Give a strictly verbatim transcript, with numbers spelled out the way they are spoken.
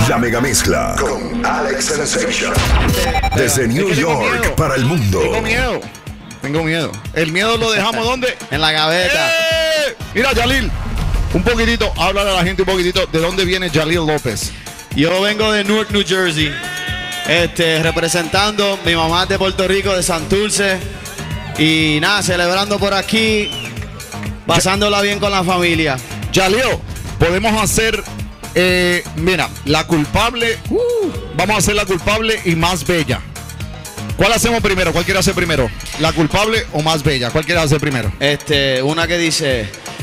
La mega mezcla con Alex Sensation. Desde New es que York para el mundo. Tengo miedo. Tengo miedo. El miedo lo dejamos ¿dónde? En la gaveta. ¡Eh! Mira, Yalil, un poquitito, háblale a la gente un poquitito de dónde viene Yalil López. Yo vengo de Newark, New Jersey. Este, representando, mi mamá es de Puerto Rico, de Santurce. Y nada, celebrando por aquí, pasándola bien con la familia. Yalil, podemos hacer, eh, mira, la culpable, uh, vamos a hacer la culpable y más bella. ¿Cuál hacemos primero? ¿Cuál quiere hacer primero? ¿La culpable o más bella? ¿Cuál quiere hacer primero? Este, una que dice: